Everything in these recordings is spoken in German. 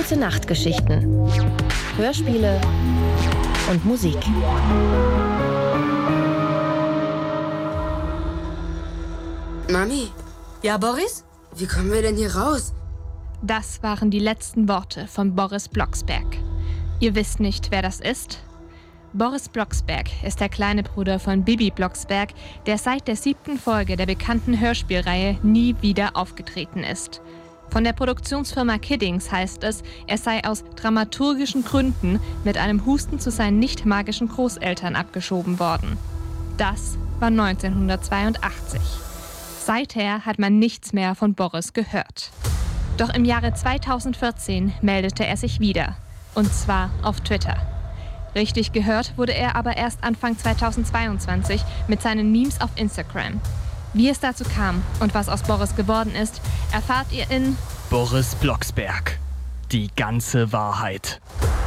Gute-Nacht-Geschichten, Hörspiele und Musik. Mami? Ja, Boris? Wie kommen wir denn hier raus? Das waren die letzten Worte von Boris Blocksberg. Ihr wisst nicht, wer das ist? Boris Blocksberg ist der kleine Bruder von Bibi Blocksberg, der seit der 7. Folge der bekannten Hörspielreihe nie wieder aufgetreten ist. Von der Produktionsfirma Kiddings heißt es, er sei aus dramaturgischen Gründen mit einem Husten zu seinen nicht magischen Großeltern abgeschoben worden. Das war 1982. Seither hat man nichts mehr von Boris gehört. Doch im Jahre 2014 meldete er sich wieder. Und zwar auf Twitter. Richtig gehört wurde er aber erst Anfang 2022 mit seinen Memes auf Instagram. Wie es dazu kam und was aus Boris geworden ist, erfahrt ihr in Boris Blocksberg. Die ganze Wahrheit.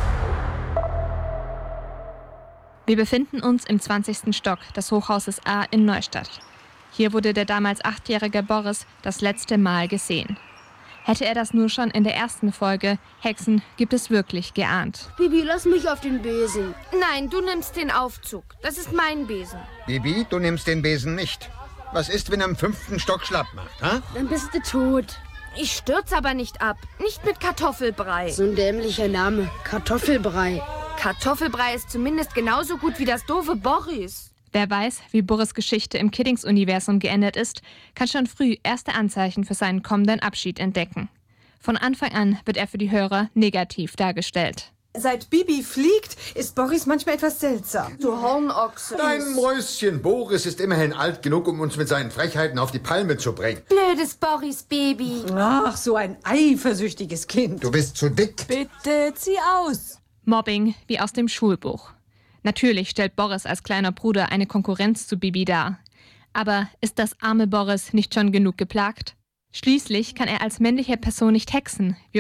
Wir befinden uns im 20. Stock des Hochhauses A in Neustadt. Hier wurde der damals 8-jährige Boris das letzte Mal gesehen. Hätte er das nur schon in der ersten Folge Hexen gibt es wirklich geahnt. Bibi, lass mich auf den Besen. Nein, du nimmst den Aufzug. Das ist mein Besen. Bibi, du nimmst den Besen nicht. Was ist, wenn er im 5. Stock schlapp macht, ha? Dann bist du tot. Ich stürze aber nicht ab. Nicht mit Kartoffelbrei. So ein dämlicher Name. Kartoffelbrei. Kartoffelbrei ist zumindest genauso gut wie das doofe Boris. Wer weiß, wie Boris' Geschichte im Kiddings-Universum geendet ist, kann schon früh erste Anzeichen für seinen kommenden Abschied entdecken. Von Anfang an wird er für die Hörer negativ dargestellt. Seit Bibi fliegt, ist Boris manchmal etwas seltsam. Du Hornochse. Dein Mäuschen Boris ist immerhin alt genug, um uns mit seinen Frechheiten auf die Palme zu bringen. Blödes Boris-Baby. Ach, so ein eifersüchtiges Kind. Du bist zu dick. Bitte, zieh aus. Mobbing wie aus dem Schulbuch. Natürlich stellt Boris als kleiner Bruder eine Konkurrenz zu Bibi dar. Aber ist das arme Boris nicht schon genug geplagt? Schließlich kann er als männliche Person nicht hexen, wie